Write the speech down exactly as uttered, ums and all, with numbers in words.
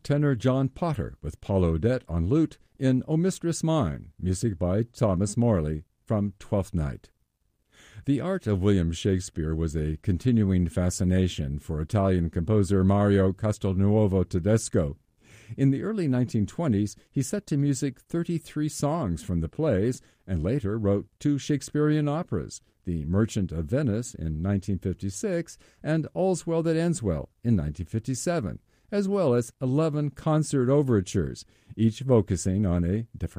tenor John Potter with Paul Odette on lute in O Mistress Mine, music by Thomas Morley from Twelfth Night. The art of William Shakespeare was a continuing fascination for Italian composer Mario Castelnuovo Tedesco. In the early nineteen twenties, he set to music thirty-three songs from the plays and later wrote two Shakespearean operas, The Merchant of Venice in nineteen fifty-six and All's Well That Ends Well in nineteen fifty-seven, as well as eleven concert overtures, each focusing on a different